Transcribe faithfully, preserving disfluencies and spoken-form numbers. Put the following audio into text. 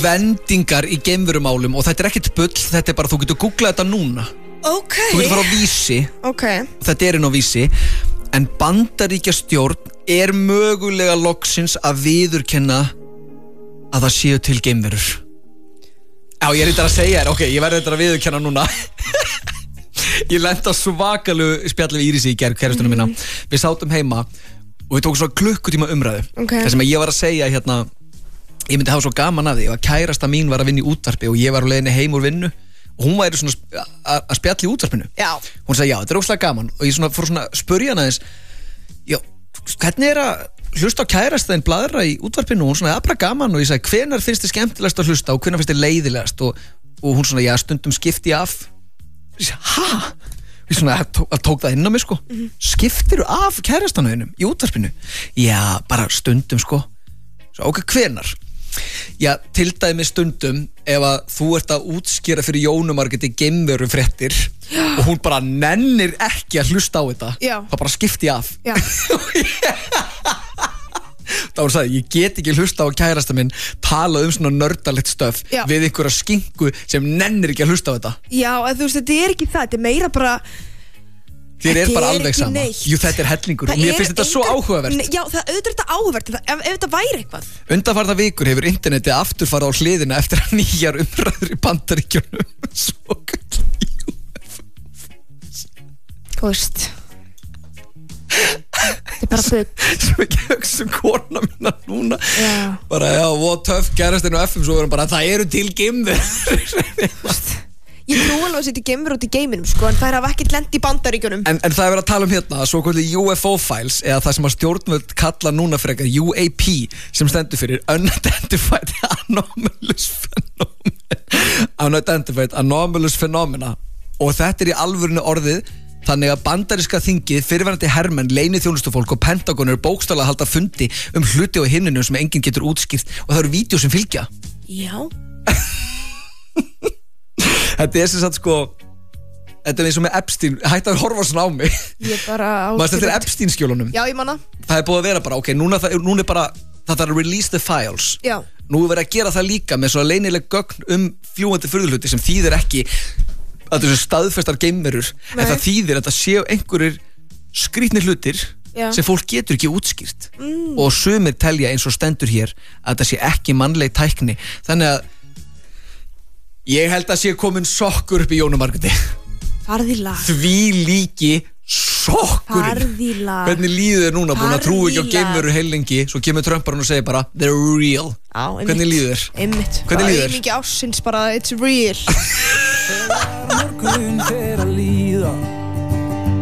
vendingar í geimverumálum og þetta er ekkert bull, þetta er bara, þú getur googlað þetta núna. Ok. Þú getur fara á Vísi. Ok. Þetta er inn á Vísi. En Bandaríkjastjórn er mögulega loksins að viðurkenna að það séu til geimverur. Já, ég er eitthvað að segja þér, ok, ég verði eitthvað að viðurkenna núna. Ég lenti á svakalegu spjalli við Írisi í gerð, kærustunum minna. Við sátum heima og við tókum svona klukkutíma umræðu. Okay. Það sem ég var að segja hérna, ég myndi hafa svo gaman af því að kærasta mín var að vinna í útvarpi og ég var á leiðinni heim úr vinnu og hún væri svona að spjalla í útvarpinu. Já. Hún sagði, já, þetta er óslega gaman og ég svona fór svona að spurja hana þess, já, hvernig er að hlusta á kærastaðinn bladra í útvarpinu og hún svona, það er bara gaman og ég sagði, hvenær finnst þið skemmtilegast að hlusta og hvenær finnst þið leiðilegast og, og hún svona, já, stundum skipti af. Ég sagði, hæ? Ég svona, tók, tók það inn á mig sko. Mm-hmm. Skiptirðu af kærastanauðinum í útvarpinu? Já, bara stundum sko. Svo, ok, hvenar? Já, til dæmi stundum ef að þú ert að útskýra fyrir Jónu Margréti geimveru fréttir og hún bara nennir ekki að hlusta á þetta. Já. Það bara skipti af. Já. þá hún sagði, ég get ekki hlusta á kærasta minn tala um svona nördalegt stöf Já. Við einhverja skinku sem nennir ekki að hlusta á þetta. Já, en þú veist, þetta er ekki það, þetta er meira bara þér er bara alveg sama neitt. Jú, þetta er hellingur það og mér finnst þetta svo áhugavert. Já, það auðvitað þetta áhugavert ef, ef þetta væri eitthvað. Undanfarna vikur hefur internetið aftur farið á hliðina eftir að nýjar umræður í Bandaríkjunum svo Þú veist þetta er bara bygg svo ekki hugsa um kona mína núna já. Bara já, what tough gerast inn á F M svo verðum bara það eru til geimver ég trú alveg að setja geimver út í geiminum sko, en það hafa ekkert lent í Bandaríkjunum en, en það er verið að tala um hérna svo kvöldi U F O files eða það sem að stjórnvöld kalla núna frekar U A P sem stendur fyrir Unidentified Anomalous Phenomena Unidentified Anomalous Phenomena og þetta er í alvörinu orðið þannig að bandaríska þingið, fyrirverandi hermenn, leyniþjónustufólk og Pentagon eru bókstaflega að halda fundi um hluti á himninum sem enginn getur útskýrt og það eru vídeó sem fylgja. Já. Þetta er sem sagt sko, þetta er eins og með Epstein, hætti að horfa svona á mig. Ég bara á... Maður þetta er Epstein-skjólunum. Já, ég manna. Það er búið að vera bara, ok, núna, það, núna er bara, það þarf að release the files. Já. Nú er verið að gera það líka með svona leynileg gögn um fljúgandi furðuhluti sem þýðir ekki að þessu staðfestar geimverur en það þýðir að það séu einhverjir skrýtnir hlutir Já. Sem fólk getur ekki útskýrt mm. og sumir telja eins og stendur hér að það sé ekki mannleg tækni þannig að ég held að sé komin sokkur upp í Jónu Margréti farði lag því líki sokkurinn farði lag hvernig líður þér núna búin að trú ekki á geimveru heilengi svo kemur Trumparinn og segir bara they're real Á, hvernig líður þér? Einmitt hvernig líður þér? Það er mikið ásins bara it's real Morgun fer að líða